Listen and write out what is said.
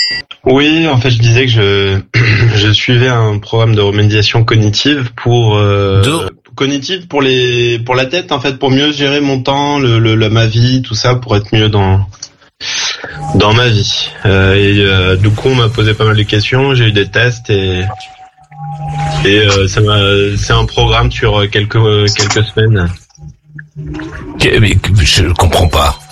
Oui, en fait, je disais que je suivais un programme de remédiation cognitive cognitive pour la tête, en fait, pour mieux gérer mon temps, ma vie, tout ça, pour être mieux dans ma vie. Du coup, on m'a posé pas mal de questions, j'ai eu des tests et c'est un programme sur quelques semaines. Mais je comprends pas.